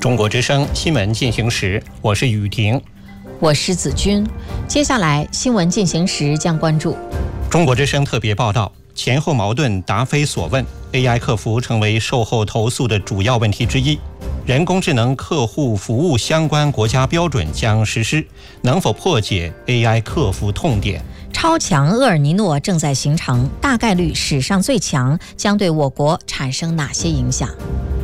中国之声新闻进行时，我是雨婷， 我是子君。接下来新闻进行时将关注中国之声特别报道，前后矛盾答非所问， AI 客服成为售后投诉的主要问题之一。人工智能客户服务相关国家标准将实施，能否破解 AI 客服痛点？ 超强厄尔尼诺正在形成，大概率史上最强，将对我国产生哪些影响？